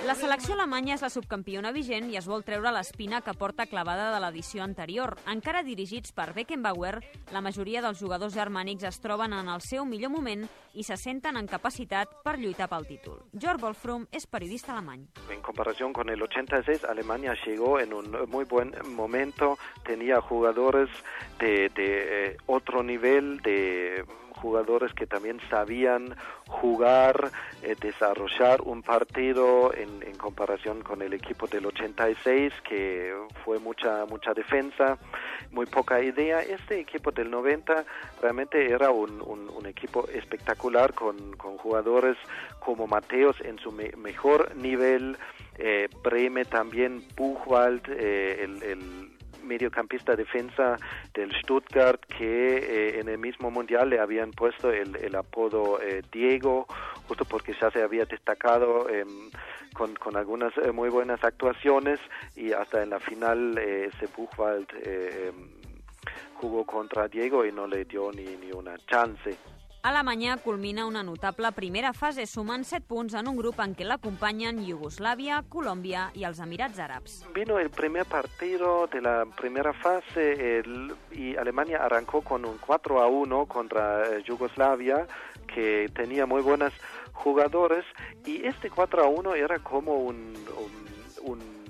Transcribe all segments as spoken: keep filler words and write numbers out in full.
La selecció alemanya és la subcampiona vigent i es vol treure l'espina que porta clavada de l'edició anterior. Encara dirigits per Beckenbauer, la majoria dels jugadors germànics es troben en el seu millor moment i se senten en capacitat per lluitar pel títol. Georg Wolfrum és periodista alemany. En comparación con el ochenta y seis, Alemania llegó en un muy buen momento, tenía jugadores de, de eh, otro nivel, de jugadores que también sabían jugar, eh, desarrollar un partido en, en comparación con el equipo del ochenta y seis, que fue mucha mucha defensa, muy poca idea. Este equipo del noventa realmente era un, un, un equipo espectacular con, con jugadores como Matthäus en su me, mejor nivel, eh, Brehme también, Buchwald, eh, el, el mediocampista defensa del Stuttgart, que eh, en el mismo mundial le habían puesto el, el apodo eh, Diego, justo porque ya se había destacado eh, con, con algunas eh, muy buenas actuaciones, y hasta en la final eh, ese Buchwald eh, eh, jugó contra Diego y no le dio ni, ni una chance. Alemanya culmina una notable primera fase sumant set punts en un grup en què l'acompanyen Iugoslàvia, Colòmbia i els Emirats Àrabs. Vino el primer partido de la primera fase el, y Alemania arrancó con un cuatro a uno contra eh, Yugoslavia, que tenía muy buenos jugadores, y este cuatro a uno era como un, un, un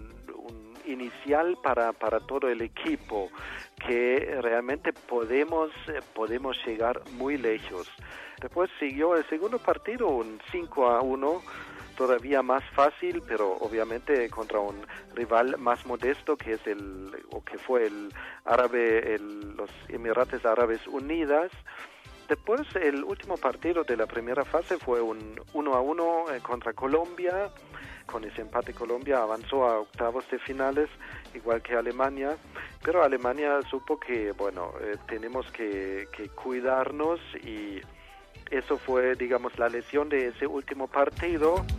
inicial para, para todo el equipo, que realmente podemos, podemos llegar muy lejos. Después siguió el segundo partido, un cinco a uno, todavía más fácil, pero obviamente contra un rival más modesto, que es el, o que fue el árabe, el, los Emiratos Árabes Unidos. Después el último partido de la primera fase fue un uno a uno eh, contra Colombia. Con ese empate Colombia avanzó a octavos de finales, igual que Alemania, pero Alemania supo que, bueno, eh, tenemos que, que cuidarnos, y eso fue, digamos, la lesión de ese último partido.